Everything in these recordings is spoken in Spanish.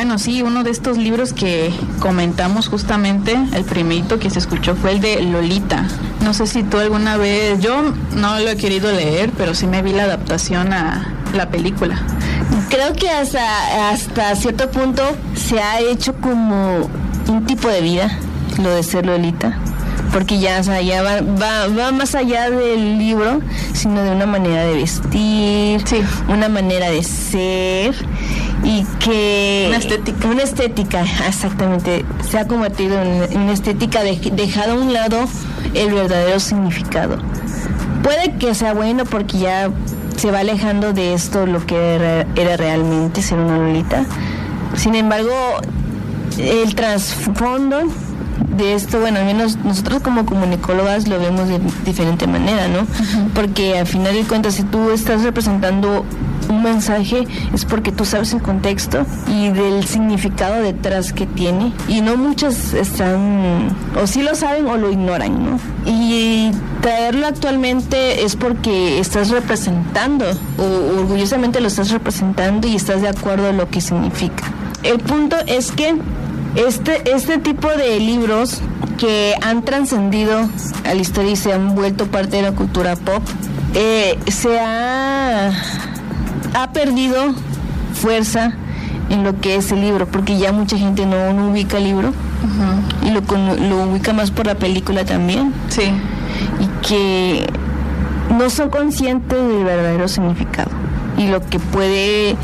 bueno, sí, uno de estos libros que comentamos justamente, el primerito que se escuchó fue el de Lolita. No sé si tú alguna vez, yo no lo he querido leer, pero sí me vi la adaptación a la película. Creo que hasta cierto punto se ha hecho como un tipo de vida lo de ser Lolita, porque ya, o sea, ya va más allá del libro, sino de una manera de vestir, sí, una manera de ser, y que una estética, exactamente, se ha convertido en una estética, dejado a un lado el verdadero significado. Puede que sea bueno porque ya se va alejando de esto lo que era realmente ser una Lolita. Sin embargo, el trasfondo de esto, bueno, al menos nosotros como comunicólogas lo vemos de diferente manera, ¿no? Uh-huh. Porque al final de cuentas, si tú estás representando un mensaje, es porque tú sabes el contexto y del significado detrás que tiene, y no muchas están, o sí lo saben o lo ignoran, ¿no? Y traerlo actualmente es porque estás representando, o orgullosamente lo estás representando y estás de acuerdo a lo que significa. El punto es que este tipo de libros que han trascendido a la historia y se han vuelto parte de la cultura pop, se ha perdido fuerza en lo que es el libro, porque ya mucha gente no ubica el libro. Uh-huh. Y lo ubica más por la película también. Sí. Y que no son conscientes del verdadero significado y lo que puede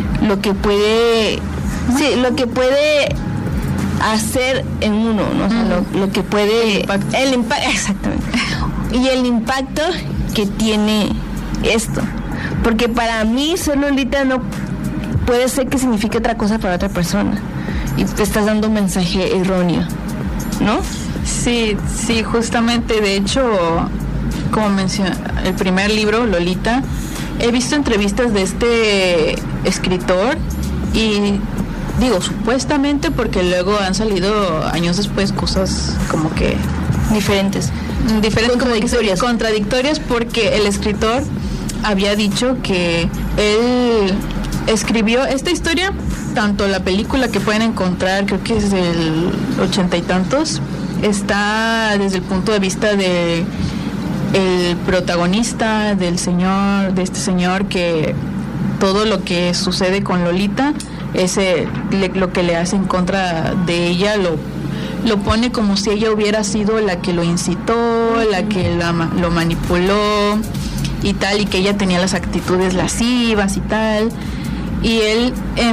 hacer en uno, ¿no? O sea, lo que puede, el impacto, exactamente, y el impacto que tiene esto, porque para mí ser Lolita no puede ser que signifique otra cosa para otra persona y te estás dando un mensaje erróneo, ¿no? Sí, justamente, de hecho, como mencioné, el primer libro, Lolita, he visto entrevistas de este escritor y digo, supuestamente, porque luego han salido años después cosas como que diferentes, contradictorias, porque el escritor había dicho que él escribió esta historia, tanto la película que pueden encontrar, creo que es del 80 y tantos, está desde el punto de vista de el protagonista, de este señor, que todo lo que sucede con Lolita, lo que le hace en contra de ella, lo pone como si ella hubiera sido la que lo incitó, la que lo manipuló y tal, y que ella tenía las actitudes lascivas y tal. Y él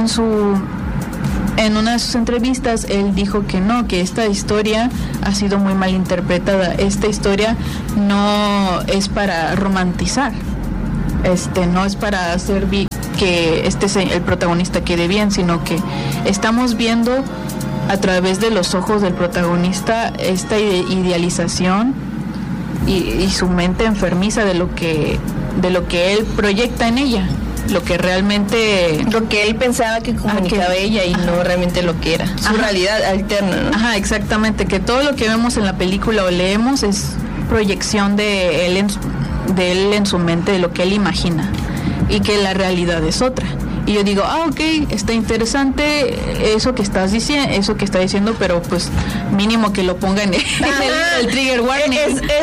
en una de sus entrevistas, él dijo que no, que esta historia ha sido muy mal interpretada. Esta historia no es para romantizar, no es para hacer que el protagonista quede bien, sino que estamos viendo a través de los ojos del protagonista esta idealización y su mente enfermiza de lo que él proyecta en ella, lo que él pensaba que comunicaba ella y no realmente lo que era su realidad alterna, ¿no? Ajá, exactamente, que todo lo que vemos en la película o leemos es proyección de él en su mente, de lo que él imagina, y que la realidad es otra. Y yo digo, ok, está interesante eso que está diciendo, pero pues mínimo que lo ponga en el trigger warning.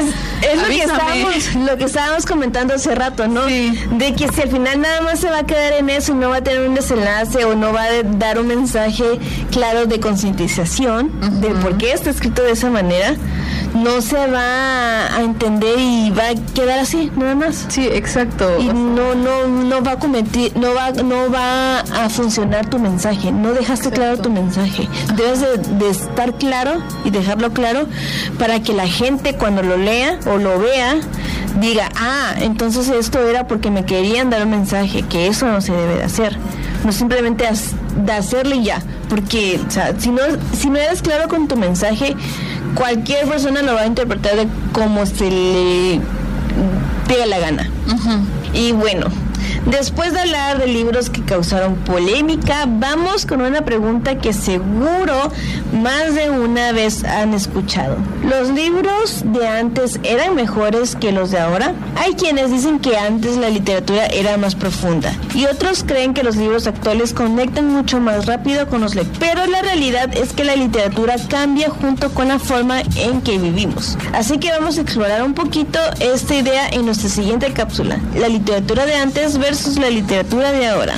Es lo que estábamos comentando hace rato, ¿no? Sí. De que si al final nada más se va a quedar en eso y no va a tener un desenlace o no va a dar un mensaje claro de concientización, uh-huh, de por qué está escrito de esa manera, no se va a entender y va a quedar así, nada más. Sí, exacto. Y no va a funcionar tu mensaje, no dejaste claro tu mensaje. Debes de estar claro y dejarlo claro para que la gente cuando lo lea o lo vea diga, entonces esto era porque me querían dar un mensaje, que eso no se debe de hacer. No simplemente de hacerlo y ya, porque, o sea, si no eres claro con tu mensaje, cualquier persona lo va a interpretar de como se le pega la gana. Uh-huh. Y bueno, Después de hablar de libros que causaron polémica, vamos con una pregunta que seguro más de una vez han escuchado. ¿Los libros de antes eran mejores que los de ahora? Hay quienes dicen que antes la literatura era más profunda y otros creen que los libros actuales conectan mucho más rápido con los lectores. Pero la realidad es que la literatura cambia junto con la forma en que vivimos. Así que vamos a explorar un poquito esta idea en nuestra siguiente cápsula. La literatura de antes versus la literatura de ahora.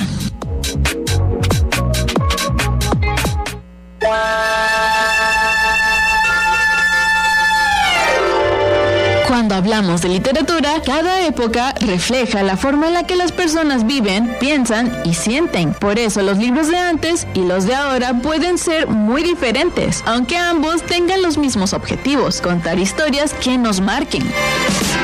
Cuando hablamos de literatura, cada época refleja la forma en la que las personas viven, piensan y sienten. Por eso los libros de antes y los de ahora pueden ser muy diferentes, aunque ambos tengan los mismos objetivos: contar historias que nos marquen.